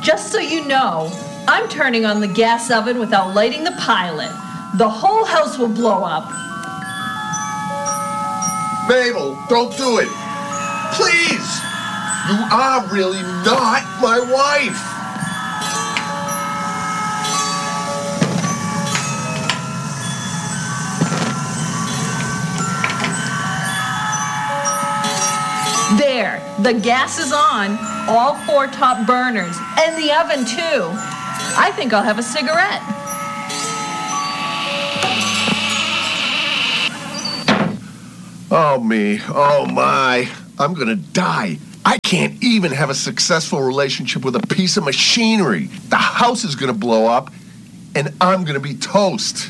Just so you know, I'm turning on the gas oven without lighting the pilot. The whole house will blow up. Mabel, don't do it. Please. You are really not my wife. There, the gas is on, all 4 top burners, and the oven too. I think I'll have a cigarette. Oh me, oh my, I'm gonna die. I can't even have a successful relationship with a piece of machinery. The house is gonna blow up, and I'm gonna be toast.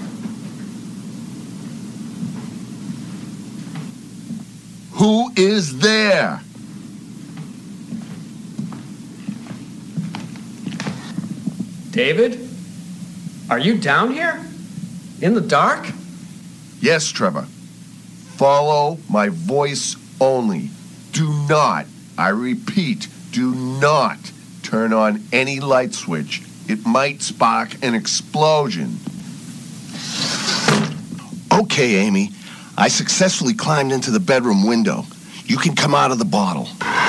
Who is there? David? Are you down here? In the dark? Yes, Trevor. Follow my voice only. Do not, I repeat, do not turn on any light switch. It might spark an explosion. Okay, Amy. I successfully climbed into the bedroom window. You can come out of the bottle.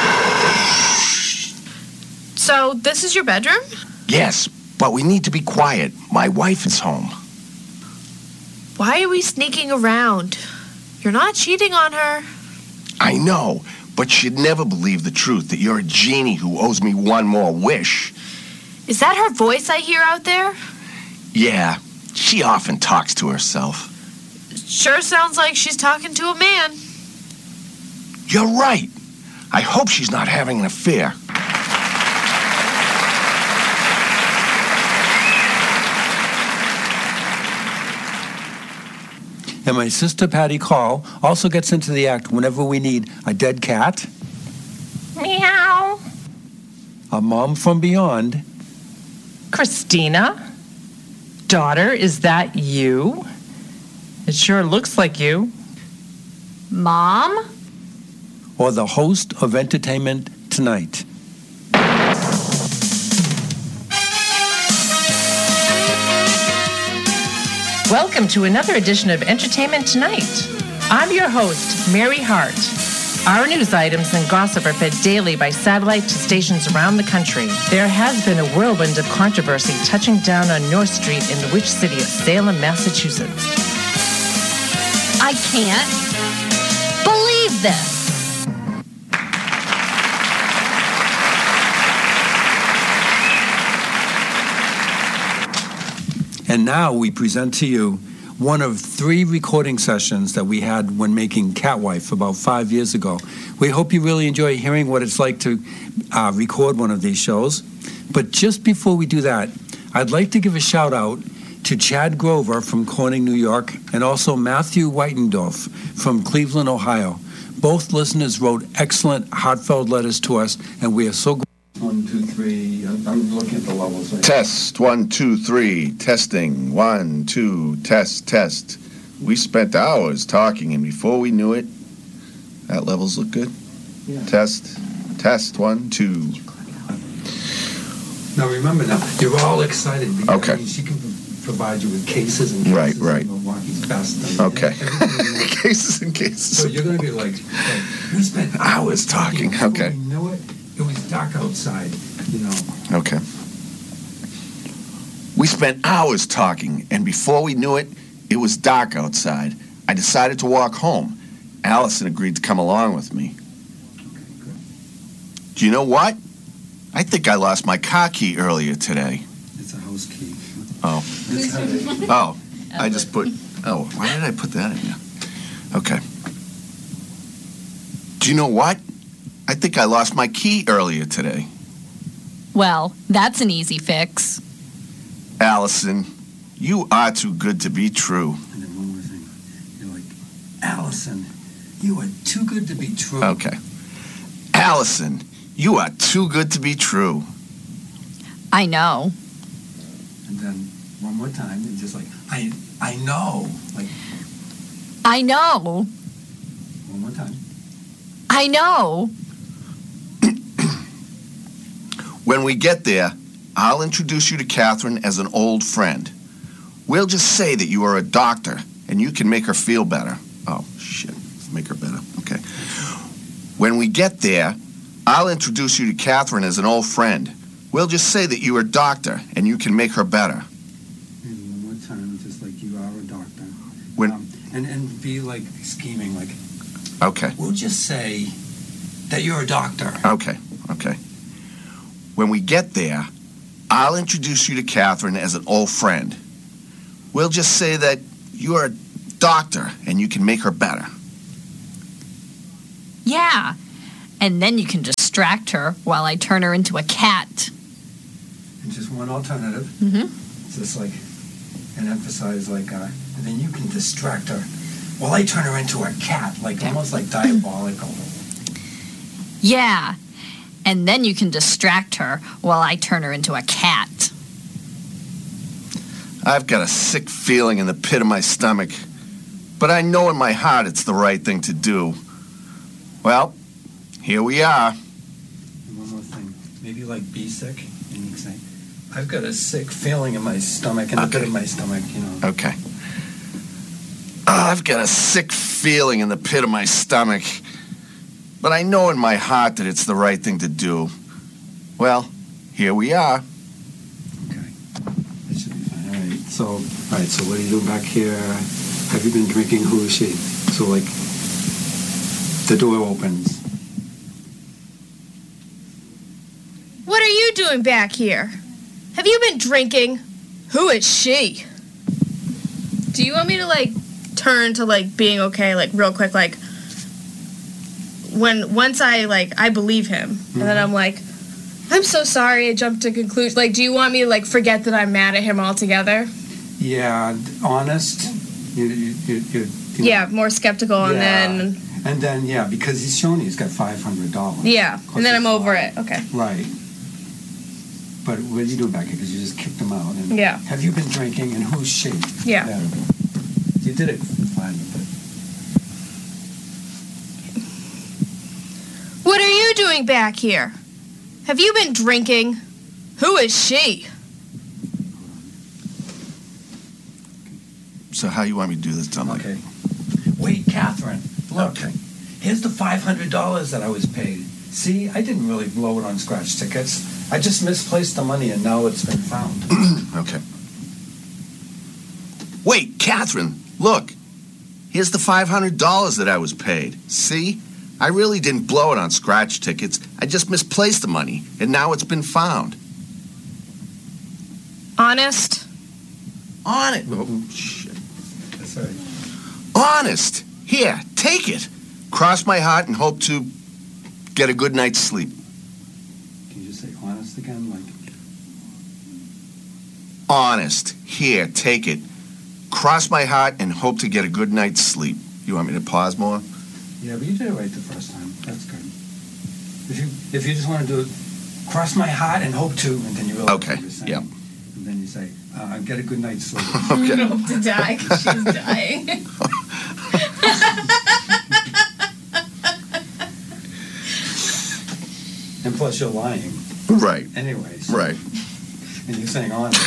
So, this is your bedroom? Yes, but we need to be quiet. My wife is home. Why are we sneaking around? You're not cheating on her. I know, but she'd never believe the truth that you're a genie who owes me one more wish. Is that her voice I hear out there? Yeah, she often talks to herself. Sure sounds like she's talking to a man. You're right. I hope she's not having an affair. And my sister Patty Call also gets into the act whenever we need a dead cat, Meow. a mom from beyond, Christina? Daughter, is that you? It sure looks like you. Mom? or the host of Entertainment Tonight. Welcome to another edition of Entertainment Tonight. I'm your host, Mary Hart. Our news items and gossip are fed daily by satellite to stations around the country. There has been a whirlwind of controversy touching down on North Street in the witch city of Salem, Massachusetts. I can't believe this. And now we present to you one of 3 recording sessions that we had when making Catwife about 5 years ago. We hope you really enjoy hearing what it's like to record one of these shows. But just before we do that, I'd like to give a shout out to Chad Grover from Corning, New York, and also Matthew Whitendorf from Cleveland, Ohio. Both listeners wrote excellent, heartfelt letters to us, and we are so grateful. 1, 2, 3. I'm looking at the levels. Right? Test, 1, 2, 3. Testing, 1, 2, test. We spent hours talking, and before we knew it, that levels look good. Yeah. Test, 1, 2. Now remember, you're all excited because Okay. I mean, she can provide you with cases and cases. Right. of Milwaukee's best. Okay. Cases and cases. So you're going to be like, we spent Hours talking. Okay. You know it? It was dark outside, you know. Okay. We spent hours talking, and before we knew it, it was dark outside. I decided to walk home. Allison agreed to come along with me. Do you know what? I think I lost my car key earlier today. It's a house key. Oh. Oh. I just put... Oh, why did I put that in there? Okay. Do you know what? I think I lost my key earlier today. Well, that's an easy fix. Allison, you are too good to be true. And then one more thing. You're like, Allison, you are too good to be true. Okay. Allison, you are too good to be true. I know. And then one more time, and just like, I know. Like, I know. one more time. I know. When we get there, I'll introduce you to Catherine as an old friend. We'll just say that you are a doctor, and you can make her feel better. Oh, shit. Make her better. Okay. When we get there, I'll introduce you to Catherine as an old friend. We'll just say that you are a doctor, and you can make her better. Maybe one more time, just like you are a doctor. When, and be like scheming, like, okay. we'll just say that you're a doctor. Okay. When we get there, I'll introduce you to Catherine as an old friend. We'll just say that you are a doctor, and you can make her better. Yeah. And then you can distract her while I turn her into a cat. And just one alternative. Mm-hmm. Just like, and emphasize like, and then you can distract her while I turn her into a cat, like almost like diabolical. Yeah. And then you can distract her while I turn her into a cat. I've got a sick feeling in the pit of my stomach, but I know in my heart it's the right thing to do. Well, here we are. And one more thing. Maybe like be sick, and you can say, I've got a sick feeling in my stomach, in the pit of my stomach, you know. Okay. I've got a sick feeling in the pit of my stomach, but I know in my heart that it's the right thing to do. Well, here we are. Okay. That should be fine. All right, so what are you doing back here? Have you been drinking? Who is she? So, like, the door opens. What are you doing back here? Have you been drinking? Who is she? Do you want me to, like, turn to, like, being okay, like, real quick, like, once I believe him, and then I'm like, I'm so sorry, I jumped to conclusion. Like, do you want me to, like, forget that I'm mad at him altogether? Yeah, honest. You Yeah, more skeptical, and then... And then, yeah, because he's shown he's got $500. Yeah, and then I'm over it. Okay. Right. But what are you doing back here? Because you just kicked him out. And Yeah. Have you been drinking, and who's she? Yeah. You did it fine, but... What are you doing back here? Have you been drinking? Who is she? So how you want me to do this, Tom? Okay. Wait, Catherine. Look. Okay. Here's the $500 that I was paid. See, I didn't really blow it on scratch tickets. I just misplaced the money, and now it's been found. Okay. Wait, Catherine, look. Here's the $500 that I was paid. See? I really didn't blow it on scratch tickets. I just misplaced the money, and now it's been found. Honest? On it. Oh, shit. That's right. Honest. Here, take it. Cross my heart and hope to get a good night's sleep. Can you just say honest again? Like, Honest. Here, take it. Cross my heart and hope to get a good night's sleep. You want me to pause more? yeah, but you did it right the first time. That's good. If you just want to do it, cross my heart and hope to, and then you realize Okay, what you're saying. yeah. And then you say, get a good night's sleep. Okay. Hope to die because she's dying. And plus, you're lying. Right. Anyway. So, Right. And you're saying honest.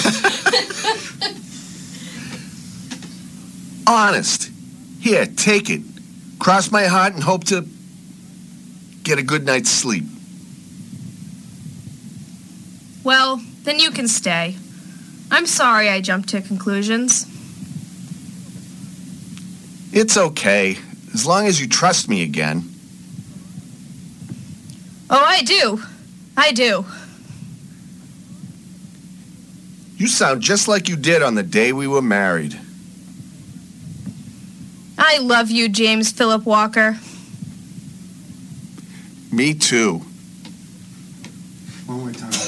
Honest. Here, take it. Cross my heart and hope to get a good night's sleep. Well, then you can stay. I'm sorry I jumped to conclusions. It's okay, as long as you trust me again. Oh, I do. I do. You sound just like you did on the day we were married. I love you, James Philip Walker. Me too. One more time.